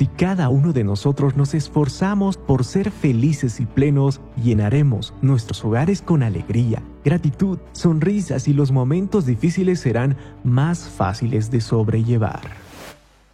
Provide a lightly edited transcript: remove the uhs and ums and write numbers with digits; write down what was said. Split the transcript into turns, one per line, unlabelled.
Si cada uno de nosotros nos esforzamos por ser felices y plenos, llenaremos nuestros hogares con alegría, gratitud, sonrisas y los momentos difíciles serán más fáciles de sobrellevar.